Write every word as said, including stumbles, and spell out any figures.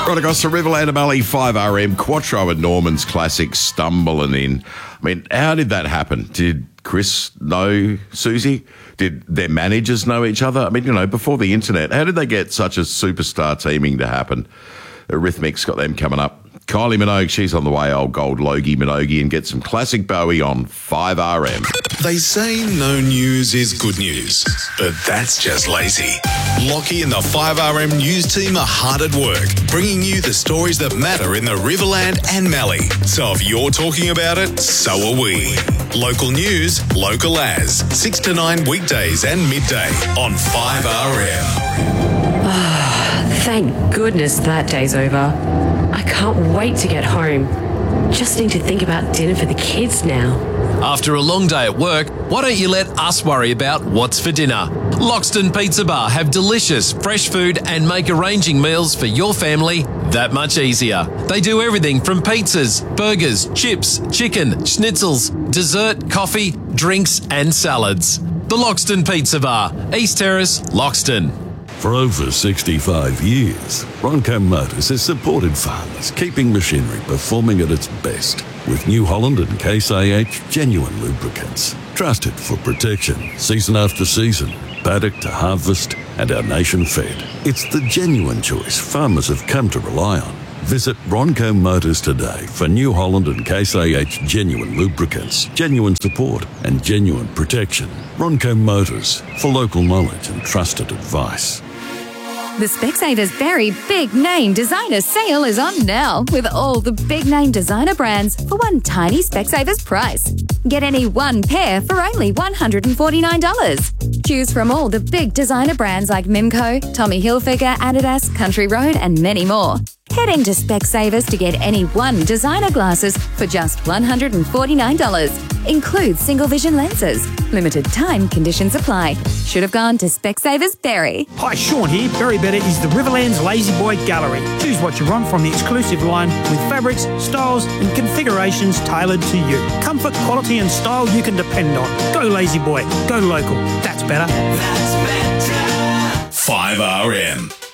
Right across the Riverland Valley, five R M, Quattro and Norman's Classic stumbling in. I mean, how did that happen? Did Chris know Susie? Did their managers know each other? I mean, you know, before the internet, how did they get such a superstar teaming to happen? Rhythmic's got them coming up. Kylie Minogue, she's on the way, old gold Logie Minogue, and get some classic Bowie on five R M. They say no news is good news, but that's just lazy. Lockie and the five R M news team are hard at work, bringing you the stories that matter in the Riverland and Mallee. So if you're talking about it, so are we. Local news, local as. six to nine weekdays and midday on five R M. Thank goodness that day's over. I can't wait to get home. Just need to think about dinner for the kids now. After a long day at work, why don't you let us worry about what's for dinner? Loxton Pizza Bar have delicious, fresh food and make arranging meals for your family that much easier. They do everything from pizzas, burgers, chips, chicken, schnitzels, dessert, coffee, drinks and salads. The Loxton Pizza Bar, East Terrace, Loxton. For over sixty-five years, Ronco Motors has supported farmers, keeping machinery performing at its best with New Holland and Case I H genuine lubricants. Trusted for protection, season after season, paddock to harvest, and our nation fed. It's the genuine choice farmers have come to rely on. Visit Ronco Motors today for New Holland and Case I H genuine lubricants, genuine support, and genuine protection. Ronco Motors, for local knowledge and trusted advice. The Specsavers Berry Big Name Designer Sale is on now with all the big name designer brands for one tiny Specsavers price. Get any one pair for only one hundred forty-nine dollars. Choose from all the big designer brands like Mimco, Tommy Hilfiger, Adidas, Country Road and many more. Head into Specsavers to get any one designer glasses for just one hundred forty-nine dollars. Includes single vision lenses. Limited time conditions apply. Should have gone to Specsavers Berry. Hi, Sean here. Berry Better is the Riverland's Lazy Boy Gallery. Choose what you want from the exclusive line with fabrics, styles and configurations tailored to you. Comfort, quality and style you can depend on. Go Lazy Boy. Go local. That's better. That's better. five R M.